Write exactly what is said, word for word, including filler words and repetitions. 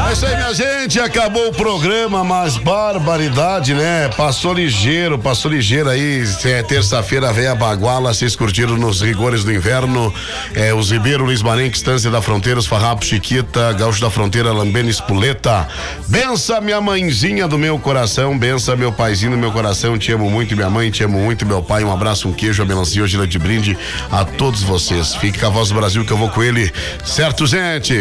É isso aí, minha gente, acabou o programa, mas barbaridade, né? Passou ligeiro, passou ligeiro aí, é, terça-feira veio a baguala, vocês curtiram nos rigores do inverno, é, os Ribeiro, Luiz Marenque, Estância da Fronteira, os Farrapos, Chiquita, Gaúcho da Fronteira, Lambena, Espuleta. Bença minha mãezinha do meu coração, bença meu paizinho do meu coração, te amo muito, minha mãe, te amo muito, meu pai, um abraço, um queijo, a melancia, hoje de brinde a todos vocês. Fique com a Voz do Brasil que eu vou com ele, certo, gente?